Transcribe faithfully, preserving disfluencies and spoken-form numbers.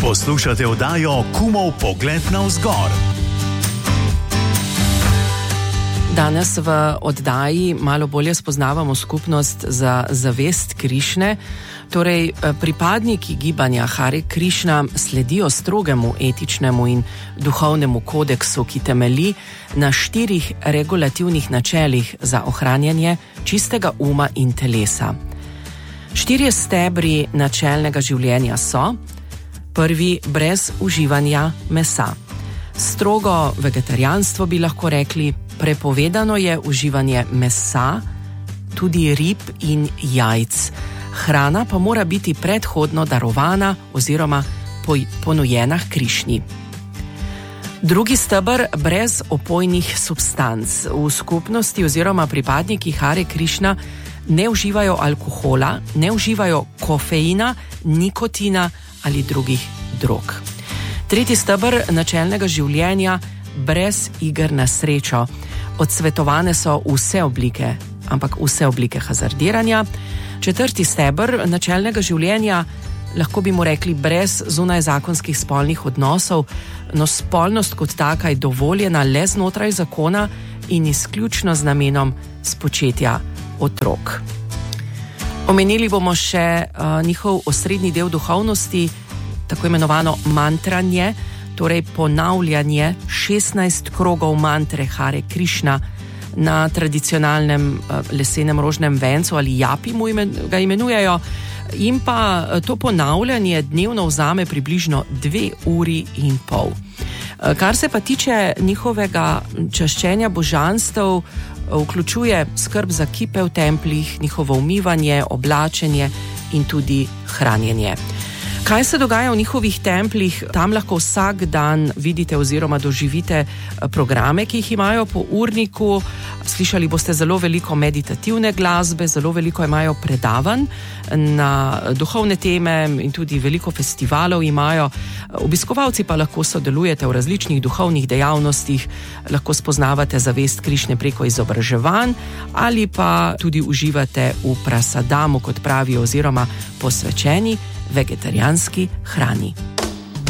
Poslušate oddajo Kumov pogled navzgor. Danes v oddaji malo bolje spoznavamo skupnost za zavest Krišne. Torej, pripadniki gibanja Hare Krišna sledijo strogemu etičnemu in duhovnemu kodeksu, ki temelji na štirih regulativnih načelih za ohranjanje čistega uma in telesa. Štirje stebri načelnega življenja so: prvi, brez uživanja mesa. Strogo vegetarijanstvo bi lahko rekli, prepovedano je uživanje mesa, tudi rib in jajc. Hrana pa mora biti predhodno darovana oziroma ponujena h Krišni. Drugi steber, brez opojnih substanc. V skupnosti oziroma pripadniki Hare Krišna ne uživajo alkohola, ne uživajo kofeina, nikotina ali drugih drog. Tretji steber načelnega življenja, brez iger na srečo. Odsvetovane so vse oblike, ampak vse oblike hazardiranja. Četrti steber načelnega življenja, lahko bi mu rekli brez zunajzakonskih spolnih odnosov, no spolnost kot taka je dovoljena le znotraj zakona in izključno z namenom spočetja otrok. Omenili bomo še uh, njihov osrednji del duhovnosti, tako imenovano mantranje, torej ponavljanje šestnajst krogov mantre Hare Krišna na tradicionalnem uh, lesenem rožnem vencu ali japi mu imen, ga imenujejo, in pa uh, to ponavljanje dnevno vzame približno dve uri in pol. Uh, kar se pa tiče njihovega čaščenja božanstev, vključuje skrb za kipe v templih, njihovo umivanje, oblačenje in tudi hranjenje. Kaj se dogaja v njihovih templih? Tam lahko vsak dan vidite oziroma doživite programe, ki jih imajo po urniku. Slišali boste zelo veliko meditativne glasbe, zelo veliko imajo predavanj na duhovne teme in tudi veliko festivalov imajo. Obiskovalci pa lahko sodelujete v različnih duhovnih dejavnostih, lahko spoznavate zavest Krišne preko izobraževanj ali pa tudi uživate v prasadamu, kot pravijo, oziroma posvečeni vegetarijanski hrani.